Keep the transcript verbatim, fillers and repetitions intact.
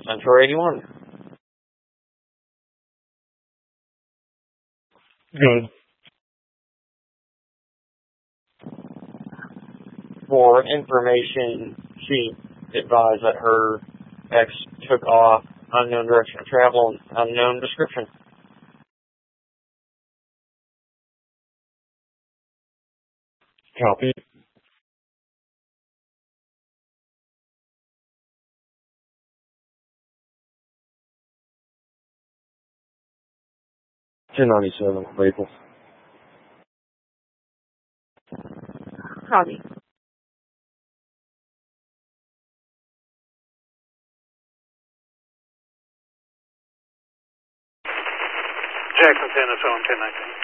Central eighty-one. Good. For information, she advised that her ex took off, unknown direction of travel, unknown description. Copy. ten ninety-seven, Maple. Copy. Jackson ten, it's on ten nineteen.